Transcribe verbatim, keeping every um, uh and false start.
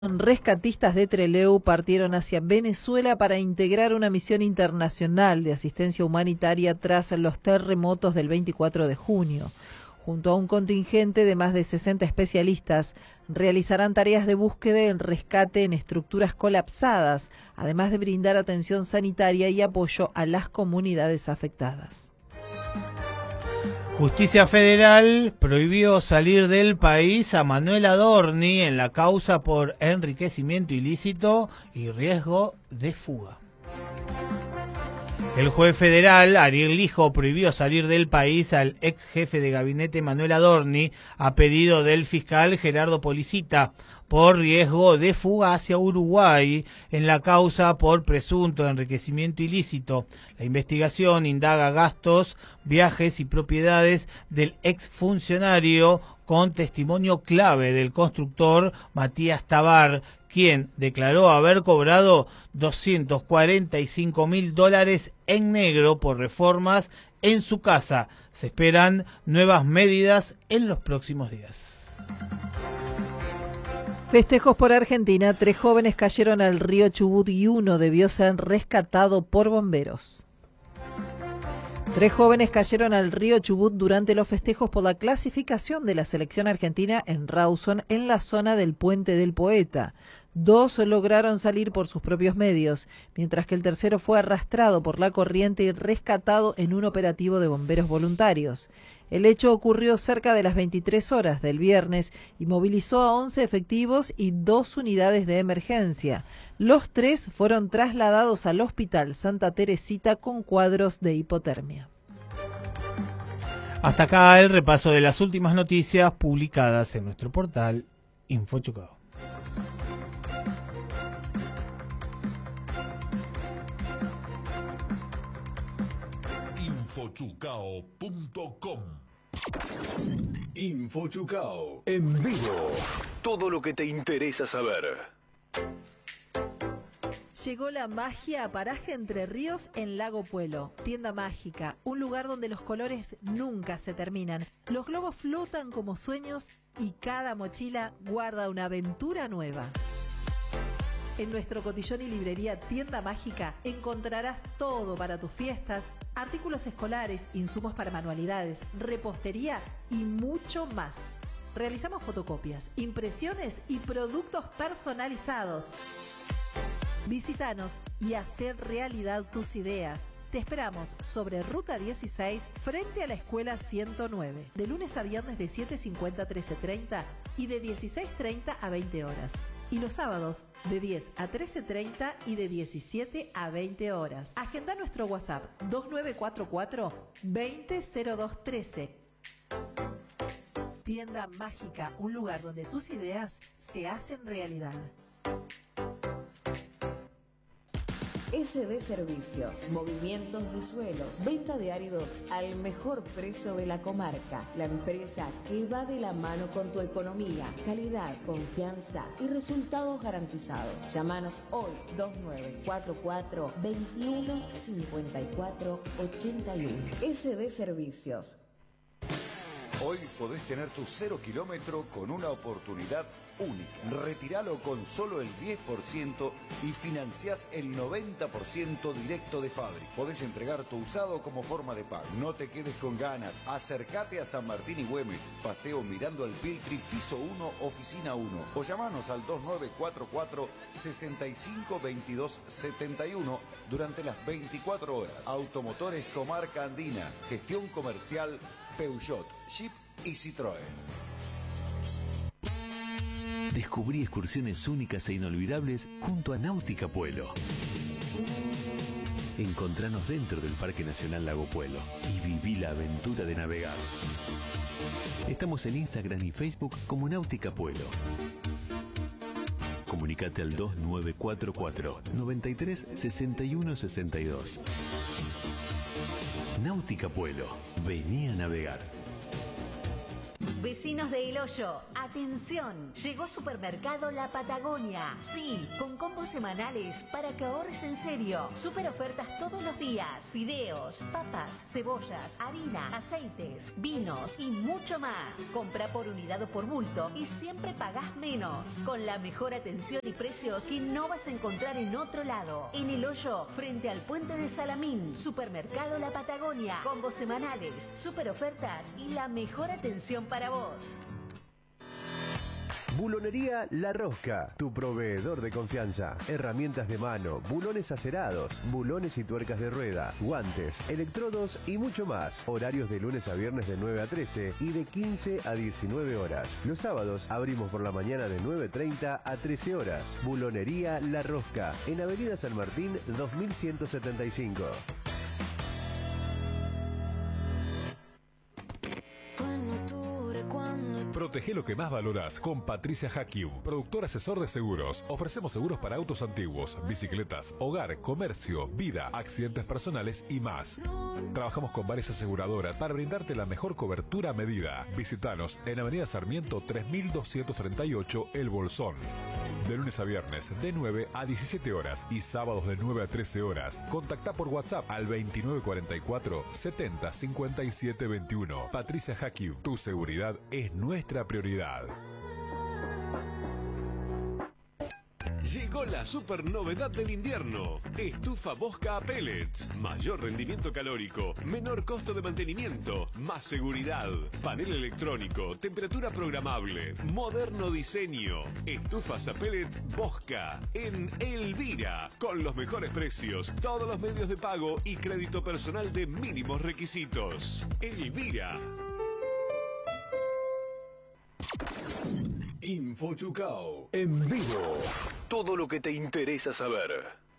Rescatistas de Trelew partieron hacia Venezuela para integrar una misión internacional de asistencia humanitaria tras los terremotos del veinticuatro de junio. Junto a un contingente de más de sesenta especialistas, realizarán tareas de búsqueda y rescate en estructuras colapsadas, además de brindar atención sanitaria y apoyo a las comunidades afectadas. Justicia Federal prohibió salir del país a Manuel Adorni en la causa por enriquecimiento ilícito y riesgo de fuga. El juez federal, Ariel Lijo, prohibió salir del país al ex jefe de gabinete Manuel Adorni a pedido del fiscal Gerardo Policita por riesgo de fuga hacia Uruguay en la causa por presunto enriquecimiento ilícito. La investigación indaga gastos, viajes y propiedades del exfuncionario con testimonio clave del constructor Matías Tabar, quien declaró haber cobrado doscientos cuarenta y cinco mil dólares en negro por reformas en su casa. Se esperan nuevas medidas en los próximos días. Festejos por Argentina. Tres jóvenes cayeron al río Chubut y uno debió ser rescatado por bomberos. Tres jóvenes cayeron al río Chubut durante los festejos por la clasificación de la selección argentina en Rawson, en la zona del Puente del Poeta. Dos lograron salir por sus propios medios, mientras que el tercero fue arrastrado por la corriente y rescatado en un operativo de bomberos voluntarios. El hecho ocurrió cerca de las veintitrés horas del viernes y movilizó a once efectivos y dos unidades de emergencia. Los tres fueron trasladados al Hospital Santa Teresita con cuadros de hipotermia. Hasta acá el repaso de las últimas noticias publicadas en nuestro portal InfoChucao. Infochucao punto com. Infochucao en vivo. Todo lo que te interesa saber. Llegó la magia a Paraje Entre Ríos en Lago Puelo. Tienda mágica, un lugar donde los colores nunca se terminan. Los globos flotan como sueños y cada mochila guarda una aventura nueva. En nuestro cotillón y librería Tienda Mágica encontrarás todo para tus fiestas, artículos escolares, insumos para manualidades, repostería y mucho más. Realizamos fotocopias, impresiones y productos personalizados. Visítanos y hacer realidad tus ideas. Te esperamos sobre Ruta dieciséis, frente a la Escuela ciento nueve, de lunes a viernes de siete cincuenta a trece treinta y de dieciséis treinta a veinte horas. Y los sábados de diez a trece treinta y de diecisiete a veinte horas. Agenda nuestro WhatsApp dos nueve cuatro cuatro, veinte cero dos trece. Tienda Mágica, un lugar donde tus ideas se hacen realidad. S D Servicios, movimientos de suelos, venta de áridos al mejor precio de la comarca. La empresa que va de la mano con tu economía, calidad, confianza y resultados garantizados. Llámanos hoy dos nueve cuatro cuatro, veintiuno cincuenta y cuatro ochenta y uno. S D Servicios. Hoy podés tener tu cero kilómetro con una oportunidad única. Retíralo con solo el diez por ciento y financiás el noventa por ciento directo de fábrica. Podés entregar tu usado como forma de pago. No te quedes con ganas. Acércate a San Martín y Güemes, Paseo Mirando al Piltri, piso uno, oficina uno. O llamanos al dos nueve cuatro cuatro, sesenta y cinco, veintidós setenta y uno durante las veinticuatro horas. Automotores Comarca Andina. Gestión comercial Peugeot, Jeep y Citroën. Descubrí excursiones únicas e inolvidables junto a Náutica Puelo. Encontranos dentro del Parque Nacional Lago Puelo y viví la aventura de navegar. Estamos en Instagram y Facebook como Náutica Puelo. Comunicate al dos nueve cuatro cuatro, noventa y tres, sesenta y uno sesenta y dos. Náutica Puelo. Vení a navegar. Vecinos de El Hoyo, atención, llegó Supermercado La Patagonia. Sí, con combos semanales para que ahorres en serio. Super ofertas todos los días. Fideos, papas, cebollas, harina, aceites, vinos y mucho más. Compra por unidad o por bulto y siempre pagás menos. Con la mejor atención y precios que no vas a encontrar en otro lado. En El Hoyo, frente al puente de Salamín. Supermercado La Patagonia. Combos semanales, super ofertas y la mejor atención para vos. Bulonería La Rosca, tu proveedor de confianza. Herramientas de mano, bulones acerados, bulones y tuercas de rueda, guantes, electrodos y mucho más. Horarios de lunes a viernes de nueve a trece y de quince a diecinueve horas. Los sábados abrimos por la mañana de nueve treinta a trece horas. Bulonería La Rosca, en Avenida San Martín dos mil ciento setenta y cinco. Protege lo que más valoras con Patricia Hakium, productor asesor de seguros. Ofrecemos seguros para autos antiguos, bicicletas, hogar, comercio, vida, accidentes personales y más. Trabajamos con varias aseguradoras para brindarte la mejor cobertura a medida. Visítanos en Avenida Sarmiento tres mil doscientos treinta y ocho, El Bolsón. De lunes a viernes de nueve a diecisiete horas y sábados de nueve a trece horas. Contacta por WhatsApp al veintinueve cuarenta y cuatro setenta cincuenta y siete veintiuno. Patricia Hakium, tu seguridad es nuestra prioridad. Llegó la super novedad del invierno. Estufa Bosca a pellets. Mayor rendimiento calórico, menor costo de mantenimiento, más seguridad. Panel electrónico, temperatura programable, moderno diseño. Estufas a pellets Bosca en Elvira. Con los mejores precios, todos los medios de pago y crédito personal de mínimos requisitos. Elvira. InfoChucao en vivo. Todo lo que te interesa saber.